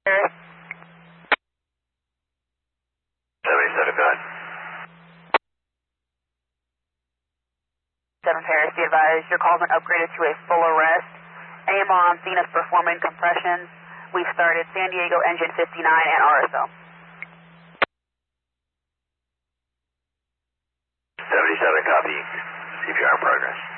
Paris. 77, go ahead. 7 Paris, be advised, your call's been upgraded to a full arrest. AMR on scene is performing compressions. We've started San Diego Engine 59 and RSO. 77, copy. CPR in progress.